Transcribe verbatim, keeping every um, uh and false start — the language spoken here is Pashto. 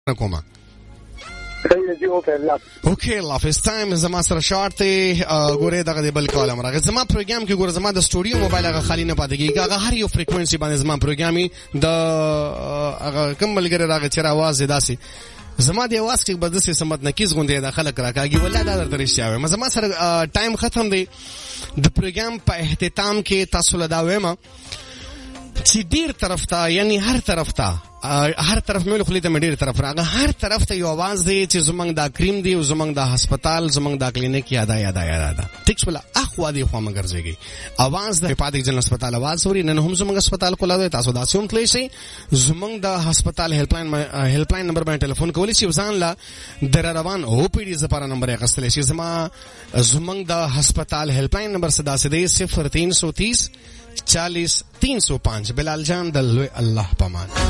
کومه صحیح دی اوکے الله اوکے الله فیس ټایم زما سره شارټ ته ګوره دغه بل کالم راغی زما پروګرام کې ګوره زما د سټوډیو موبایل هغه خالی نه پاتې کیږي هغه هر یو فریکوئنسي باندې زما پروګرامي د هغه کوم ملګری راغی چې आवाज داسي زما د आवाज کې بدسه سمت نکیز غونډه د خلک راکاږي ولله دا درته رښتیا وایم زما سره ټایم ختم دی د پروګرام په اختتام کې تاسو له دا وایم چې ډیر طرف ته یعنی هر طرف ته هر طرف مې خپل ته مډیر طرف راغه هر طرف ته یو आवाज دی چې زمنګ دا کریم دی او زمنګ دا هسپتال زمنګ دا کلینیک یاد یاد یاد ټیکس ولا اخوا دی خو مګر ځيږي आवाज د پاتې جن هسپتال आवाज وري نن هم زمنګ هسپتال کولا دی تاسو دا سوم تلی شي زمنګ دا هسپتال هیلپ لاین هیلپ لاین نمبر باندې ټلیفون کولی شي ځان لا در روان او پی ډی زپاره نمبر یې غستلی شي زما زمنګ دا هسپتال هیلپ لاین نمبر صدا سي صفر تین سو تیس چالیس تین سو پانچ بلال جان دلوي الله پامان.